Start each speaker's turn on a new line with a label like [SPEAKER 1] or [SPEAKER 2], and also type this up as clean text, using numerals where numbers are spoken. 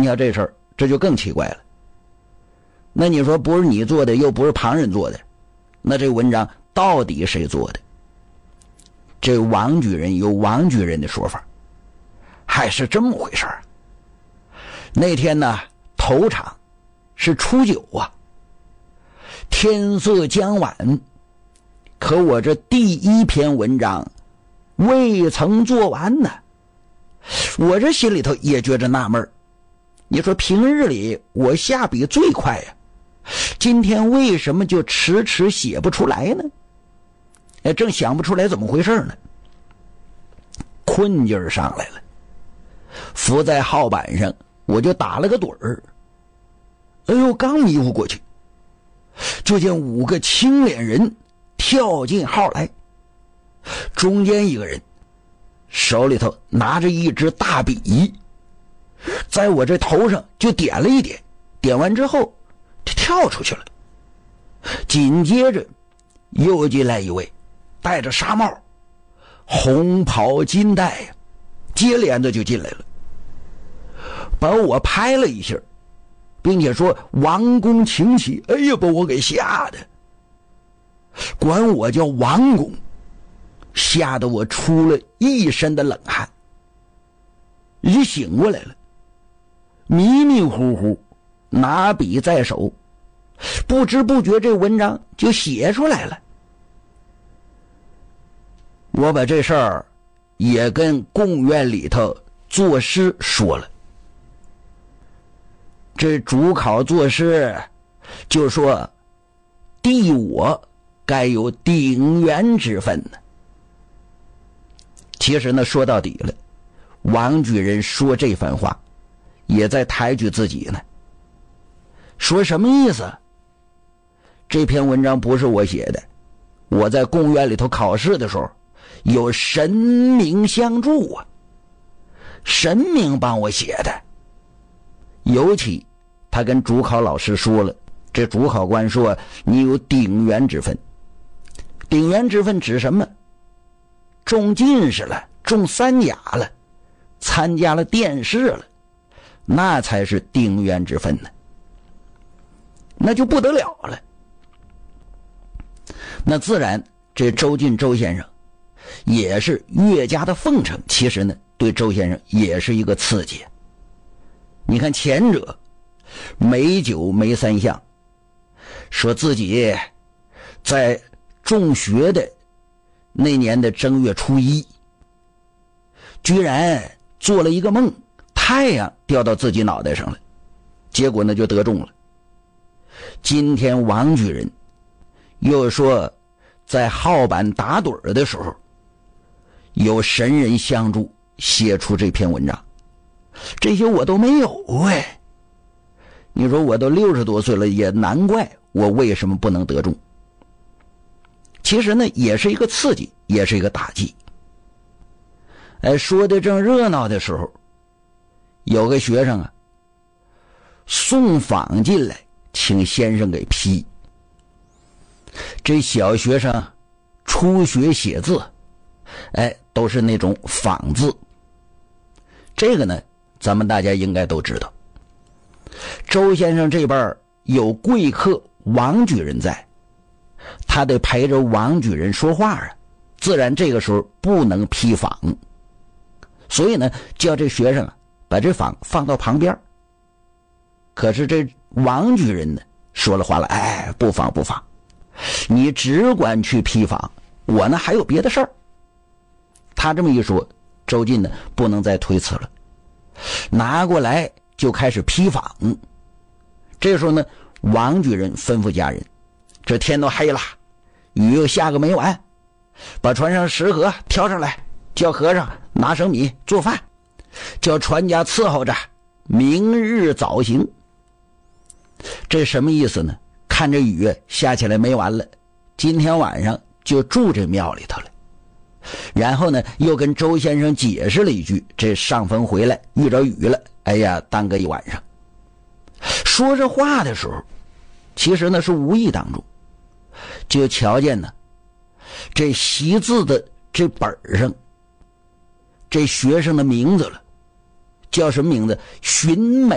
[SPEAKER 1] 下这事儿，这就更奇怪了。那你说不是你做的，又不是旁人做的，那这文章到底谁做的？这王举人有王举人的说法，还是这么回事儿。那天呢，头场是初九啊，天色将晚，可我这第一篇文章未曾做完呢。我这心里头也觉着纳闷，你说平日里我下笔最快呀，今天为什么就迟迟写不出来呢？正想不出来怎么回事呢，困劲儿上来了，伏在号板上我就打了个盹儿。哎呦，刚迷糊过去，就见5个青脸人跳进号来，中间一个人手里头拿着一支大笔，在我这头上就点了一点，点完之后就跳出去了。紧接着又进来一位，戴着纱帽，红袍金带呀，接连的就进来了，把我拍了一下，并且说王公请起。哎呀，把我给吓的，管我叫王公，吓得我出了一身的冷汗。一醒过来了，迷迷糊糊拿笔在手，不知不觉这文章就写出来了。我把这事儿也跟贡院里头作诗说了，这主考作诗就说弟我该有鼎元之分呢。其实呢，说到底了，王举人说这番话也在抬举自己呢。说什么意思？这篇文章不是我写的，我在贡院里头考试的时候有神明相助啊，神明帮我写的。尤其他跟主考老师说了，这主考官说你有鼎元之分。鼎元之分指什么？中进士了，中3甲了，参加了殿试了，那才是鼎元之分呢，那就不得了了。那自然这周进周先生也是越加的奉承，其实呢对周先生也是一个刺激。你看前者美酒没3项，说自己在中学的那年的正月初1，居然做了一个梦，太阳掉到自己脑袋上了，结果呢就得中了。今天王举人又说在号板打盹的时候有神人相助，写出这篇文章。这些我都没有哎，你说我都60多岁了，也难怪我为什么不能得中。其实呢也是一个刺激，也是一个打击。说的正热闹的时候，有个学生啊送访进来，请先生给批。这小学生初学写字，都是那种仿字。这个呢咱们大家应该都知道，周先生这边有贵客王举人在，他得陪着王举人说话啊，自然这个时候不能批仿，所以呢叫这学生把这仿放到旁边。可是这王举人呢说了话了，不仿不仿，你只管去批仿，我呢还有别的事儿。他这么一说，周进呢不能再推辞了，拿过来就开始批仿。这时候呢王举人吩咐家人，这天都黑了，雨又下个没完，把船上食河挑上来，叫和尚拿生米做饭，叫船家伺候着，明日早行。这什么意思呢？看这雨下起来没完了，今天晚上就住这庙里头了。然后呢又跟周先生解释了一句，这上峰回来遇着雨了，耽搁一晚上。说这话的时候，其实呢是无意当中就瞧见呢这习字的这本上这学生的名字了，叫什么名字？寻美